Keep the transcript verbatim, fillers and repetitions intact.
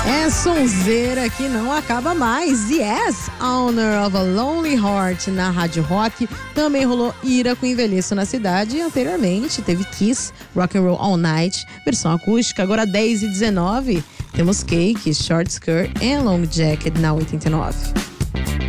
É sonzeira que não acaba mais. Yes, Honor of a Lonely Heart na Rádio Rock. Também rolou Ira com Envelheço na Cidade. E anteriormente teve Kiss, Rock and Roll All Night, versão acústica. Agora dez e dezenove, temos Cake, Short Skirt e Long Jacket na oitenta e nove.